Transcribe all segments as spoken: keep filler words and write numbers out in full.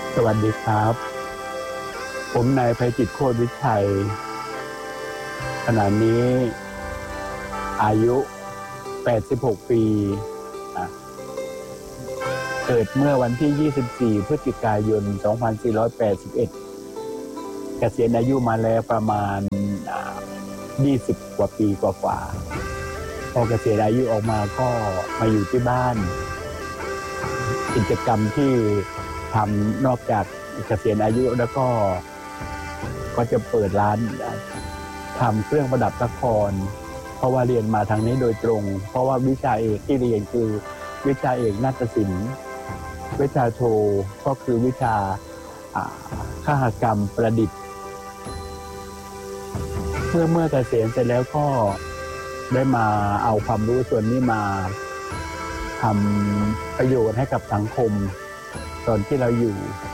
สวัสดีครับผมนายไพจิตรโคตรวิชัยขณะนี้อายุแปดสิบหกปีเกิดเมื่อวันที่ยี่สิบสี่พฤศจิกายนสองพันสี่ร้อยแปดสิบเอ็ดเกษียณอายุมาแล้วประมาณยี่สิบกว่าปีกว่าๆพอเกษียณอายุออกมาก็มาอยู่ที่บ้านกิจกรรมที่ทำนอกจากเกษียณอายุแล้วก็ก็จะเปิดร้านทำเครื่องประดับละครเพราะว่าเรียนมาทางนี้โดยตรงเพราะว่าวิชาเอกที่เรียนคือวิชาเอกนาฏศิลป์วิชาโทก็คือวิชาคหกรรมประดิษฐ์เมื่อเมื่อเกษียณเสร็จแล้วก็ได้มาเอาความรู้ส่วนนี้มาทำประโยชน์ให้กับสังคมตอนที่เราอยู่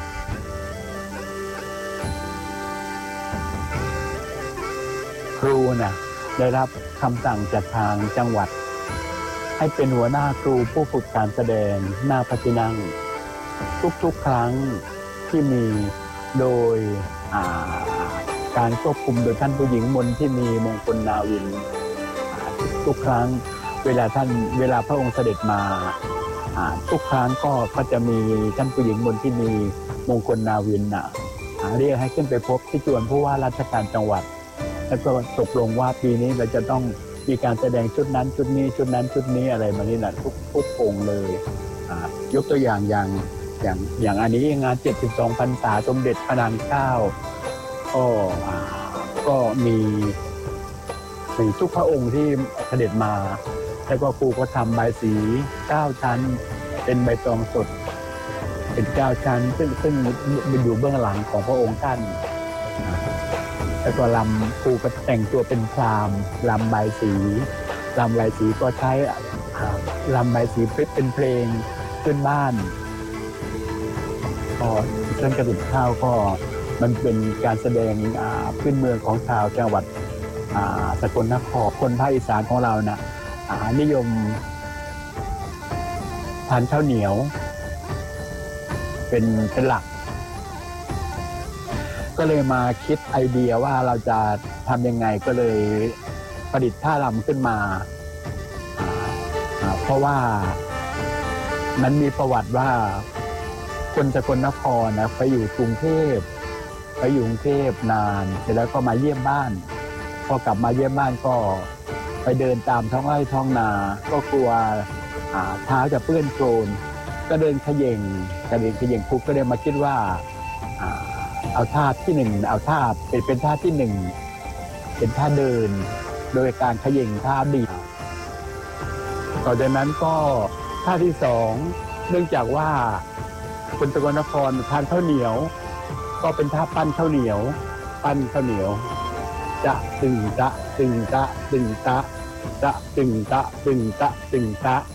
ครูนะได้รับคำสั่งจากทางจังหวัดให้เป็นหัวหน้าครูผู้ฝึกการแสดงหน้าพระที่นั่งทุกๆครั้งที่มีโดยการควบคุมโดยท่านผู้หญิงมนที่มีมงคลนาวินทุกครั้งเวลาท่านเวลาพระองค์เสด็จมาทุกครั้งก็ก็จะมีท่านผู้หญิงมนที่มีมงคลนาวินเรียกให้ขึ้นไปพบที่จวนผู้ว่าราชการจังหวัดแล้วก็ตกลงว่าปีนี้เราจะต้องมีการแสดงชุดนั้นชุดนี้ชุดนั้นชุดนี้อะไรมานี่แหละทุกทุกองค์เลยยกตัวอย่างอย่างอย่างอย่างอันนี้งานเจ็ดสิบสองพรรษาสมเด็จพระนางเจ้าก็ก็มีมีทุกพระองค์ที่เสด็จมาแล้วก็ครูก็ทำใบสีเก้าชั้นเป็นใบตองสดเป็นเก้าชั้นซึ่งซึ่งมันอยู่เบื้องหลังของพระองค์ท่านแล้วก็ลำครูก็แต่งตัวเป็นพราหมณ์ลำใบสีลำใบสีก็ใช้ลำใบสีเป็นเพลงขึ้นบ้านพอเรื่องกระดิ่งข้าวก็มันเป็นการแสดงพื้นเมืองของชาวจังหวัดสกลนครคนภาคอีสานของเรานะนิยมทานข้าวเหนียวเป็นเป็นหลักก็เลยมาคิดไอเดียว่าเราจะทำยังไงก็เลยประดิษฐ์ท่ารำขึ้นมาเพราะว่ามันมีประวัติว่าคนสกลนครนะไปอยู่กรุงเทพไปอยู่กรุงเทพนานเสร็จแล้วก็มาเยี่ยมบ้านพอกลับมาเยี่ยมบ้านก็ไปเดินตามท้องไร่ท้องนาก็กลัวเท้าจะเปื้อนโคลนก็เดินเขย่งกระเด็นเขย่งปุ๊บก็เลยมาคิดว่าเอาท่าที่หนึ่งเอาท่าเป็นเป็นท่าที่หนึ่งเป็นท่าเดินโดยการเขย่งท่าดีดต่อจากนั้นก็ท่าที่สองเนื่องจากว่าคนสกลนครทานข้าวเหนียวก็เป็นท่าปั้นข้าวเหนียวปั้นข้าวเหนียวจะตึงตะตึงตะตึงตะจะตึงตะตึงตะตึงตะ